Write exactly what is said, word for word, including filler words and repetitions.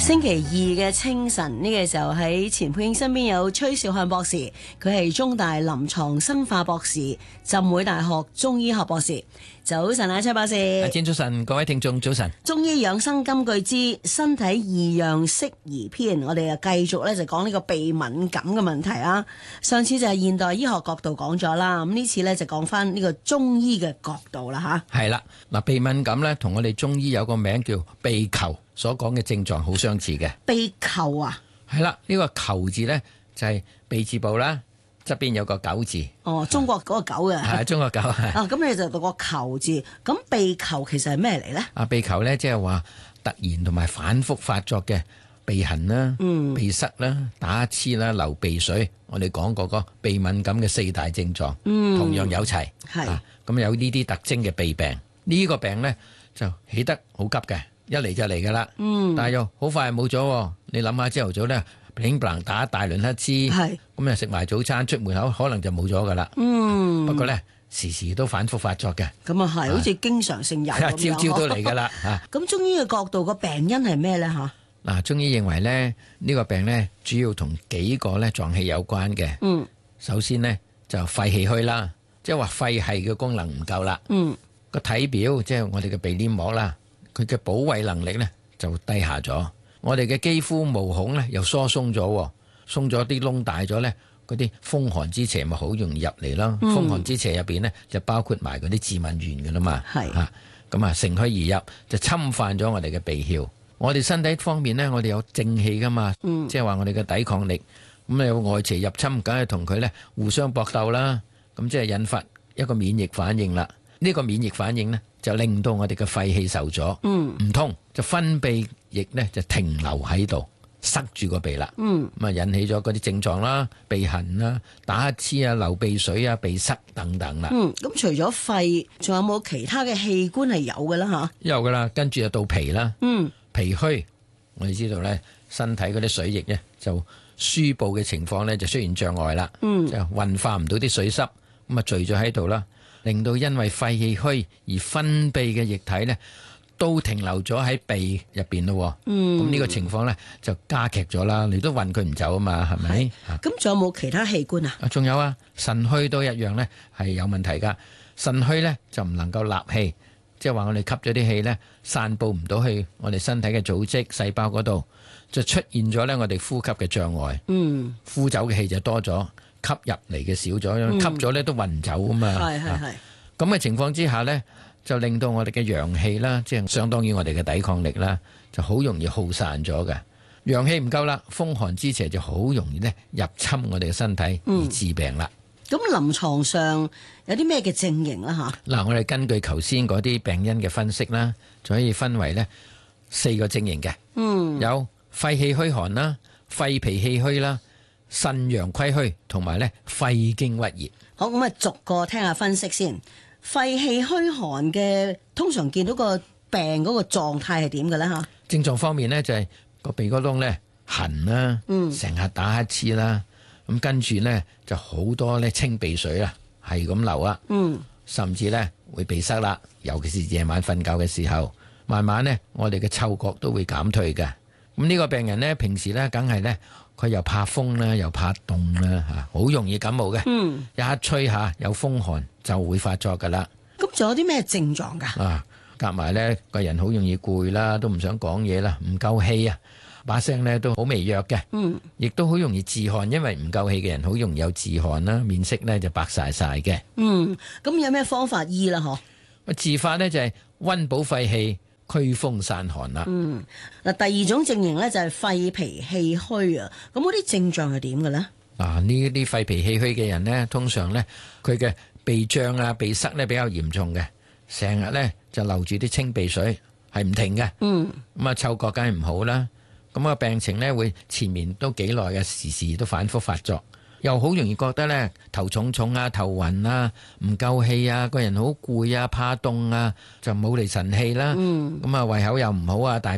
星期二嘅清晨呢個時候喺錢佩英身邊有崔兆漢博士，佢係中大臨床生化博士、浸會大學中醫學博士。早晨啊，崔博士。 阿天早晨，各位聽眾早晨。 中醫養生金句之身體異樣適宜篇，我哋啊繼續咧就講呢個鼻敏感嘅問題啊。上次就係現代醫學角度講咗啦，咁呢次咧就講翻呢個中醫嘅角度啦吓。 係啦，嗱，鼻敏感咧同我哋中醫有個名叫鼻虬所講嘅症狀好相似嘅。 鼻虬啊？ 係啦，呢、這個虬字咧就係鼻字部啦，側邊有個九字。 哦，中國嗰個九嘅。係中國九係。 啊，咁你就讀個虬字。咁鼻虬其實係咩嚟咧？ 啊，鼻虬咧即係話突然同埋反覆發作嘅鼻痕啦、嗯、鼻塞啦、打黐啦、流鼻水。我哋講過個鼻敏感嘅四大症狀，嗯、同樣有齊。係。咁、啊、有呢啲特徵嘅鼻病，呢、這個病咧就起得好急嘅。一嚟就嚟噶啦，但係又好快冇咗。你諗下朝頭早咧，砰砰打一大輪乞嗤，咁啊食埋早餐出門口，可能就冇咗噶啦。嗯，不過咧時時都反覆發作嘅。咁啊係，好似經常性有咁樣，朝朝都嚟噶啦。吓，咁中醫嘅角度個病因係咩咧？吓，嗱，中醫認為咧呢個病咧主要同幾個咧臟器有關嘅。嗯，首先咧就肺氣虛啦，即係話肺系嘅功能唔夠啦。嗯，個體表即係我哋嘅鼻黏膜啦。佢嘅保衛能力咧就低下咗，我哋嘅肌膚毛孔咧又疏鬆咗，鬆咗啲窿大咗咧，嗰啲風寒之邪咪好容易入嚟咯。嗯、風寒之邪入邊咧就包括埋嗰啲致敏原噶啦嘛，係啊，咁啊乘虛而入就侵犯咗我哋嘅鼻竅。我哋身體方面咧，我哋有正氣噶嘛，嗯、即係話我哋嘅抵抗力，咁有外邪入侵，梗係同佢咧互相搏鬥啦，咁即係引發一個免疫反應啦。呢、這個免疫反應咧，就令到我哋嘅肺氣受阻，唔、嗯、通就分泌液咧就停留喺度，塞住個鼻啦，咁啊、嗯、引起咗嗰啲症狀啦，鼻痕啦、打乞嗤啊、流鼻水啊、鼻塞等等啦。嗯，咁除咗肺，仲有冇其他嘅器官係有嘅啦？吓，有噶啦，跟住就到脾啦。嗯，脾虛，我哋知道咧，身體嗰啲水液咧就輸布嘅情況咧就出現障礙啦。嗯，就運化唔到啲水濕，咁啊聚咗喺度啦。令到因為肺氣虛而分泌嘅液體咧，都停留咗喺鼻入邊咯。嗯，咁呢個情況咧就加劇咗啦。你都運佢唔走啊嘛，係咪？咁仲有冇其他器官啊？啊，仲有啊，腎虛都一樣咧，係有問題噶。腎虛咧就唔能夠納氣，即係話我哋吸咗啲氣咧，散佈唔到去我哋身體嘅組織細胞嗰度，就出現咗咧我哋呼吸嘅障礙。嗯，呼走嘅氣就多咗。吸入嚟嘅少咗，嗯、吸咗咧都運唔走啊嘛。係係係。咁嘅情況之下咧，就令到我哋嘅陽氣啦，即係相當於我哋嘅抵抗力啦，就好容易耗散咗嘅。陽氣唔夠啦，風寒之邪就好容易咧入侵我哋嘅身體而致病啦。咁臨、嗯、床上有啲咩嘅症型啦？吓，嗱，我哋根據頭先嗰啲病因嘅分析啦，就可以分為咧四個症型嘅。嗯，有肺氣虛寒啦，肺脾氣虛啦。腎陽虧虛同埋咧肺經鬱熱。好，咁啊逐個聽下分析先。肺氣虛寒嘅通常見到個病嗰個狀態係點嘅咧？吓，症狀方面咧就係個鼻哥窿咧痕啦，成日打乞嗤啦，咁跟住咧就好多咧清鼻水啦，係咁流啊，嗯，甚至咧會鼻塞啦，尤其是夜晚瞓覺嘅時候，慢慢咧我哋嘅嗅覺都會減退嘅。咁呢個病人咧平時咧梗係咧。佢又怕風啦，又怕凍啦，吓，好容易感冒嘅。嗯，一吹下有風寒就會發作噶啦。咁仲有啲咩症狀噶？啊，夾埋咧個人好容易攰啦，都唔想講嘢啦，唔夠氣啊，把聲咧都好微弱嘅。嗯，亦都好容易自汗，因為唔夠氣嘅人好容易有自汗啦，面色咧就白晒晒嘅。嗯，咁有咩方法醫啦？嗬，治法咧就係溫補肺氣。驅風散寒啦。嗯，嗱，第二種症型咧就係肺脾氣虛啊。咁嗰啲症狀係點嘅咧？嗱，呢啲肺脾氣虛嘅人咧，通常咧佢嘅鼻脹啊、鼻塞咧比較嚴重嘅，成日咧就流住啲清鼻水，係唔停嘅。嗯，咁啊，嗅覺梗係唔好啦。咁啊，病情咧會纏綿都幾耐嘅，時時都反覆發作。又好容易覺得咧頭重重啊、頭暈啊、唔夠氣啊、個人好攰啊、怕凍啊，就冇嚟神氣啦。嗯，咁啊胃口又唔好啊，大